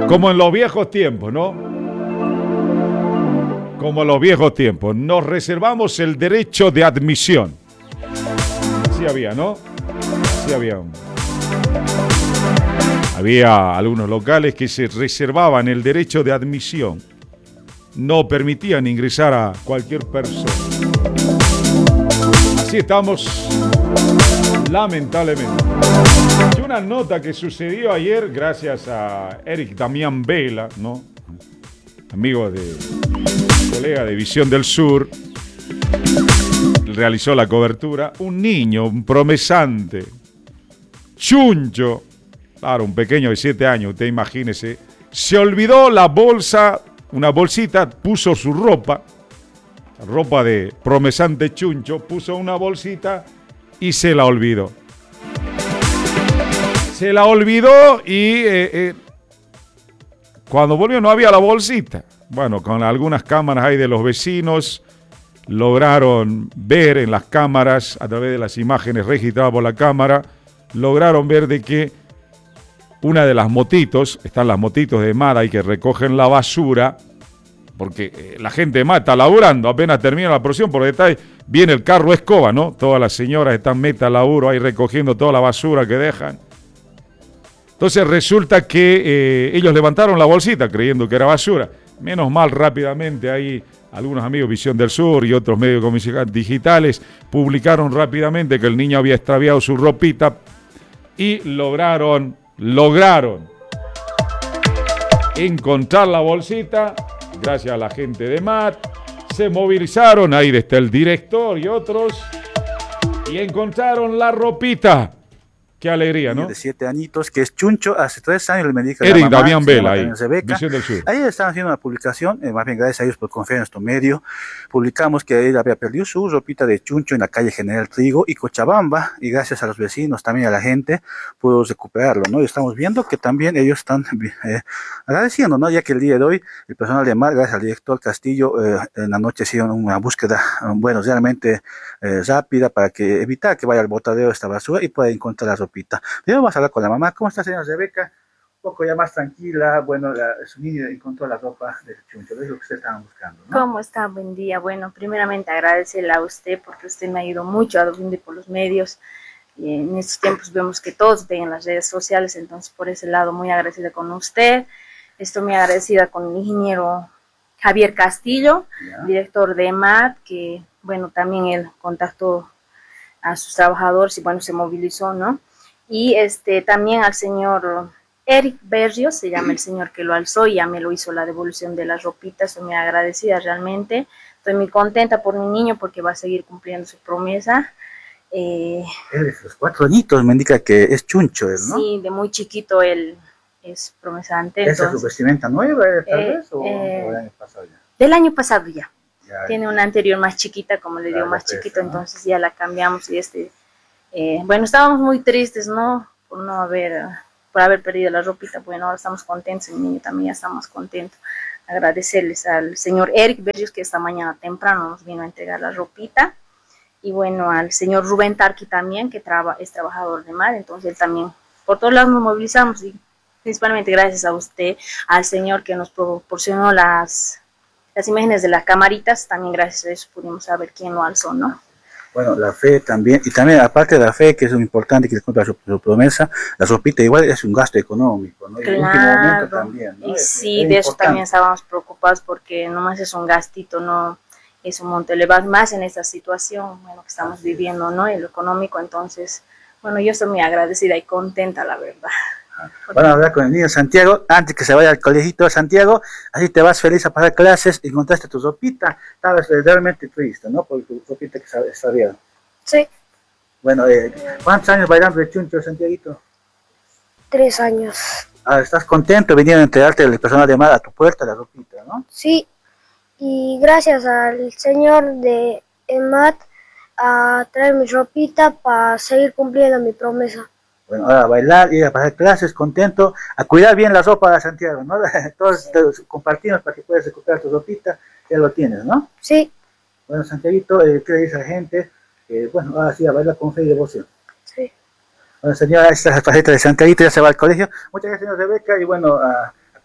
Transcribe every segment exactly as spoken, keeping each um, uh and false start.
Como en los viejos tiempos, ¿no? Como en los viejos tiempos. Nos reservamos el derecho de admisión. Sí había, ¿no? Sí había. Había algunos locales que se reservaban el derecho de admisión. No permitían ingresar a cualquier persona. Así estamos, lamentablemente. Y una nota que sucedió ayer gracias a Eric Damián Vela, ¿no? Amigo de, colega de Visión del Sur, realizó la cobertura. Un niño, un promesante, chuncho, claro, un pequeño de siete años, usted imagínese, se olvidó la bolsa, una bolsita, puso su ropa, ropa de promesante chuncho, puso una bolsita y se la olvidó. Se la olvidó y eh, eh, cuando volvió no había la bolsita. Bueno, con algunas cámaras ahí de los vecinos lograron ver en las cámaras, a través de las imágenes registradas por la cámara, lograron ver de que una de las motitos, están las motitos de Mara y que recogen la basura, porque eh, la gente de Mara está laburando, apenas termina la porción, por detalle, viene el carro escoba, ¿no? Todas las señoras están meta laburo ahí recogiendo toda la basura que dejan. Entonces resulta que eh, ellos levantaron la bolsita creyendo que era basura. Menos mal, rápidamente ahí algunos amigos Visión del Sur y otros medios digitales publicaron rápidamente que el niño había extraviado su ropita y lograron, lograron encontrar la bolsita gracias a la gente de M A T. Se movilizaron, ahí está el director y otros, y encontraron la ropita. Qué alegría, ¿no? De siete añitos, que es chuncho, hace tres años me dijo Eric la mamá, Damián Vela, ahí, Visión del Sur. Ahí están haciendo una publicación, eh, más bien gracias a ellos por confiar en nuestro medio. Publicamos que él había perdido su ropita de chuncho en la calle General Trigo y Cochabamba, y gracias a los vecinos, también a la gente, pudo recuperarlo, ¿no? Y estamos viendo que también ellos están eh, agradeciendo, ¿no? Ya que el día de hoy, el personal de M A R, gracias al director Castillo, eh, en la noche hicieron una búsqueda, bueno, realmente eh, rápida para que evitar que vaya al botadero esta basura y pueda encontrar la ropita. Primero vamos a hablar con la mamá. ¿Cómo está, señora Rebeca? Un poco ya más tranquila. Bueno, la, su niño encontró la ropa del chuncho. Es lo que ustedes estaban buscando, ¿no? ¿Cómo está? Buen día. Bueno, primeramente agradecerle a usted porque usted me ha ayudado mucho a difundir por los medios. Y en estos tiempos vemos que todos ven en las redes sociales, entonces por ese lado muy agradecida con usted. Estoy muy agradecida con el ingeniero Javier Castillo, yeah. director de M A T, que bueno, también él contactó a sus trabajadores y bueno, se movilizó, ¿no? Y este también al señor Eric Berrios, se llama el señor que lo alzó y ya me lo hizo la devolución de las ropitas. Estoy muy agradecida realmente, estoy muy contenta por mi niño porque va a seguir cumpliendo su promesa. Eh, él es los cuatro añitos, me indica que es chuncho él, ¿no? Sí, de muy chiquito él es promesante. ¿Esa entonces, es su vestimenta nueva tal eh, vez o, eh, o del año pasado ya? Del año pasado ya. ya Tiene ya. una anterior más chiquita, como le digo, claro, más pesa, chiquito, ¿no? entonces ya la cambiamos y este... Eh, bueno, estábamos muy tristes, ¿no? Por no haber, por haber perdido la ropita. Bueno, ahora estamos contentos, mi niño también ya estamos contentos. Agradecerles al señor Eric Berrios, que esta mañana temprano nos vino a entregar la ropita. Y bueno, al señor Rubén Tarqui también, que traba, es trabajador de M A R, entonces él también, por todos lados nos movilizamos, y principalmente gracias a usted, al señor que nos proporcionó las, las imágenes de las camaritas, también gracias a eso pudimos saber quién lo alzó, ¿no? Bueno, la fe también, y también aparte de la fe, que es muy importante, que cumpla su, su promesa, la ropita igual es un gasto económico, ¿no? Y claro, en el último momento también, ¿no? Y es, sí, es de importante. Eso también estábamos preocupados porque nomás es un gastito, no es un monto elevado, más en esta situación, bueno, que estamos Así viviendo, es. ¿no? En lo económico, entonces, bueno, yo estoy muy agradecida y contenta, la verdad. Vamos a hablar con el niño Santiago, antes que se vaya al colegito Santiago, así te vas feliz a pasar clases y encontraste tu ropita, estabas realmente triste, ¿no? Por tu ropita que sabía. Sí. Bueno, eh, ¿cuántos años bailando de chuncho, Santiaguito? Tres años. Ah, ¿estás contento? Vinieron a entregarte el personal de M A R a tu puerta la ropita, ¿no? Sí, y gracias al señor de M A T a traer mi ropita para seguir cumpliendo mi promesa. Bueno, ahora a bailar, ir a pasar clases, contento, a cuidar bien la ropa de Santiago, ¿no? Todos sí. compartimos para que puedas recuperar tu ropita, ya lo tienes, ¿no? Sí. Bueno, Santiaguito, eh, ¿qué le dice a la gente? Eh, bueno, ahora sí, a bailar con fe y devoción. Sí. Bueno, señora, esta es la tarjeta de Santiaguito, ya se va al colegio. Muchas gracias, señora Rebeca, y bueno, a, a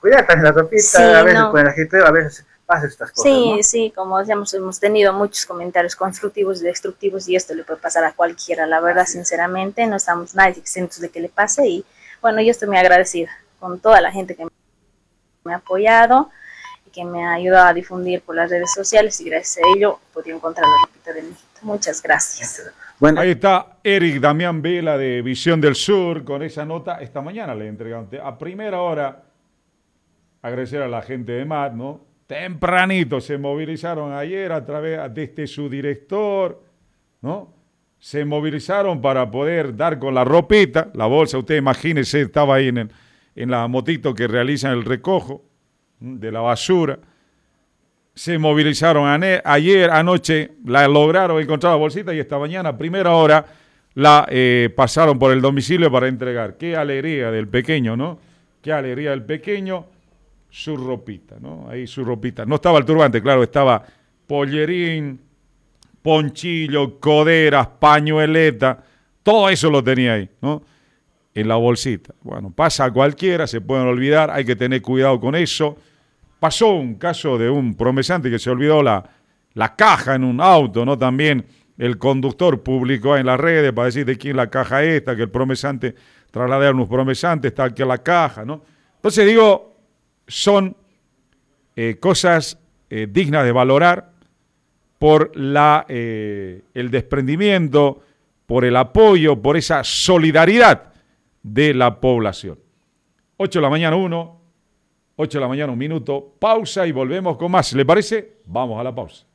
cuidar también la ropita, Sí, a veces no. con el ajetreo, a veces pasan estas cosas, Sí, ¿no? sí, como decíamos, hemos tenido muchos comentarios constructivos y destructivos y esto le puede pasar a cualquiera, la verdad, sinceramente, no estamos nadie exentos de que le pase y bueno, yo estoy muy agradecida con toda la gente que me ha apoyado y que me ha ayudado a difundir por las redes sociales y gracias a ello he podido encontrar la ropita de mi hijito. Muchas gracias. Bueno, Ahí está Eric Damián Vela de Visión del Sur con esa nota. Esta mañana le entregaron a primera hora. Agradecer a la gente de M A T, ¿no? Tempranito se movilizaron ayer a través desde su director, ¿no? Se movilizaron para poder dar con la ropita, la bolsa, usted imagínese, estaba ahí en, el, en la motito que realizan el recojo de la basura. Se movilizaron ane, ayer, anoche, la lograron encontrar la bolsita y esta mañana, a primera hora, la eh, pasaron por el domicilio para entregar. Qué alegría del pequeño, ¿no? Qué alegría del pequeño, su ropita, ¿no? Ahí su ropita. No estaba el turbante, claro, estaba pollerín, ponchillo, coderas, pañueleta, todo eso lo tenía ahí, ¿no? En la bolsita. Bueno, pasa a cualquiera, se pueden olvidar, hay que tener cuidado con eso. Pasó un caso de un promesante que se olvidó la, la caja en un auto, ¿no? También el conductor publicó en las redes para decir de quién la caja esta, que el promesante, trasladar unos promesantes, está aquí la caja, ¿no? Entonces digo, son eh, cosas eh, dignas de valorar por la, eh, el desprendimiento, por el apoyo, por esa solidaridad de la población. ocho de la mañana, uno. ocho de la mañana, un minuto, pausa y volvemos con más. ¿Le parece? Vamos a la pausa.